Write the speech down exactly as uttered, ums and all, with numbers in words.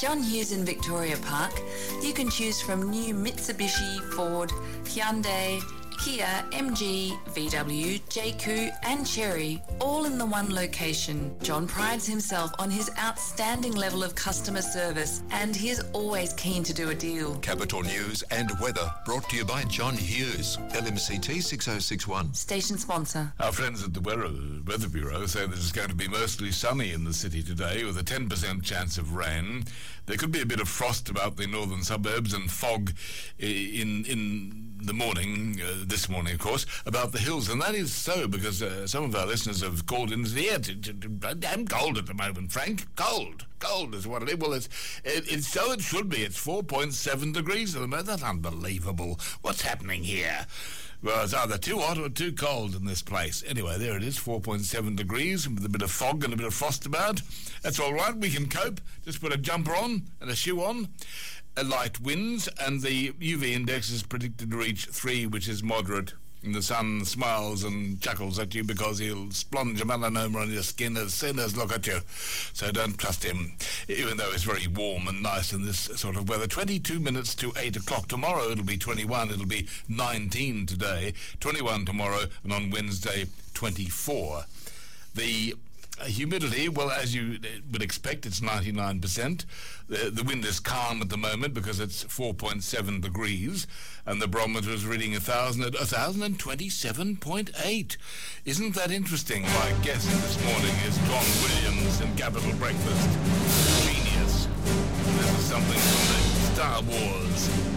John Hughes in Victoria Park, you can choose from new Mitsubishi, Ford, Hyundai, Kia, M G, V W, J Q and Chery, all in the one location. John prides himself on his outstanding level of customer service and he is always keen to do a deal. Capital News and weather brought to you by John Hughes, L M C T six oh six one. Station sponsor. Our friends at the Weather, weather Bureau say that it's going to be mostly sunny in the city today with a ten percent chance of rain. There could be a bit of frost about the northern suburbs and fog in in the morning, uh, this morning, of course, about the hills. And that is so because uh, some of our listeners have called in and said, yeah, t- t- t- damn cold at the moment, Frank. Cold. Cold is what it is. Well, it's, it, it's so it should be. It's four point seven degrees at the moment. That's unbelievable. What's happening here? Well, it's either too hot or too cold in this place. Anyway, there it is, four point seven degrees with a bit of fog and a bit of frost about. That's all right. We can cope. Just put a jumper on and a shoe on. A light winds, and the U V index is predicted to reach three, which is moderate. And the sun smiles and chuckles at you because he'll splunge a melanoma on your skin as soon as look at you. So don't trust him, even though it's very warm and nice in this sort of weather. twenty-two minutes to eight o'clock. Tomorrow it'll be twenty-one. It'll be nineteen today, twenty-one tomorrow, and on Wednesday, twenty-four. The Uh, humidity, well, as you would expect, it's ninety-nine percent. The, the wind is calm at the moment because it's four point seven degrees, and the barometer is reading one thousand twenty-seven point eight. Isn't that interesting? My guest this morning is John Williams in Capital Breakfast. Genius. This is something from the Star Wars.